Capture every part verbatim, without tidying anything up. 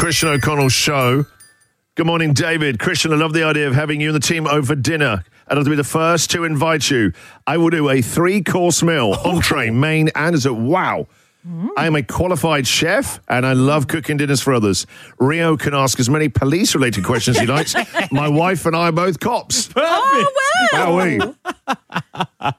Christian O'Connell Show. Good morning, David. Christian, I love the idea of having you and the team over for dinner. I'd love to be the first to invite you. I will do a three-course meal, entree, main, and dessert. Wow. Mm. I am a qualified chef, and I love cooking dinners for others. Rio can ask as many police-related questions he likes. My wife and I are both cops. Perfect. Oh, wow.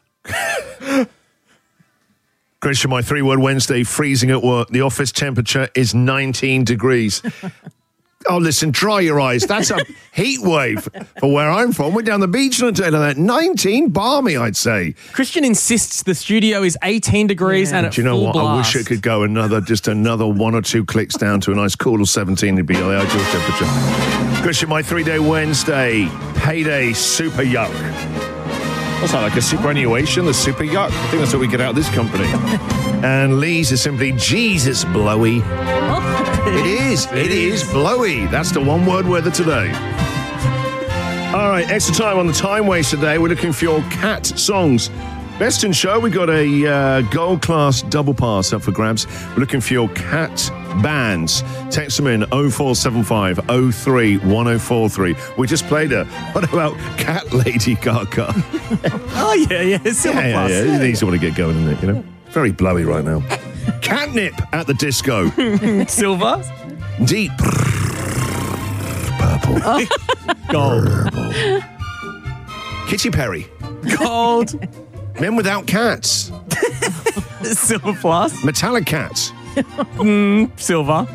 Christian, my three-word Wednesday, freezing at work. The office temperature is nineteen degrees. Oh, listen, dry your eyes. That's a heat wave for where I'm from. We're down the beach on a day like that. nineteen, balmy, I'd say. Christian insists the studio is eighteen degrees yeah. and at Do you know full what? blast. I wish it could go another, just another one or two clicks down to a nice cool of seventeen. It'd be the ideal temperature. Christian, my three-day Wednesday, payday super yuck. What's that, like a superannuation, the super yuck? I think that's what we get out of this company. And Lee's is simply Jesus blowy. It is. It is blowy. That's the one-word weather today. All right, extra time on the time waste today. We're looking for your cat songs. Best in show, we got a uh, gold class double pass up for grabs. We're looking for your cat bands. Text them in oh four seven five oh three one oh four three. We just played her. What about Cat Lady Gaga? Oh, yeah, yeah. Silver yeah, plus. yeah, yeah. It needs to want to get going, isn't it? You know, very blowy right now. Catnip at the disco. Silver. Deep purple. Oh. Gold. Purple. Katy Perry. Gold. Men Without Cats. Silver plus. Metallic Cats. Mm, silver.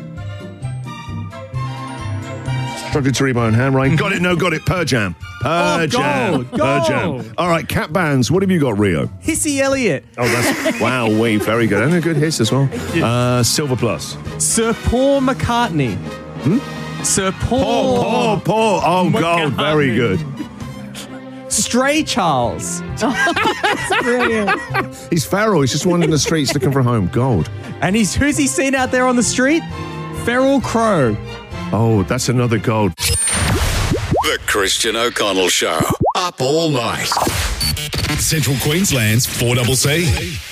Struggling to read my own handwriting. Got it, no, got it. Pearl Jam. Pearl Oh, Jam. gold, Pearl gold. Jam. All right, cat bands. What have you got, Rio? Hissy Elliott. Oh, that's, wow, we very good. And a good hiss as well. Uh, Silver Plus. Sir Paul McCartney. Hmm? Sir Paul. Paul, Paul, Paul. Oh, gold. Very good. Stray Charles. That's brilliant. He's feral. He's just wandering the streets looking for a home. Gold. And he's who's he seen out there on the street? Feral Crow. Oh, that's another gold. The Christian O'Connell Show. Up all night. Central Queensland's four C C.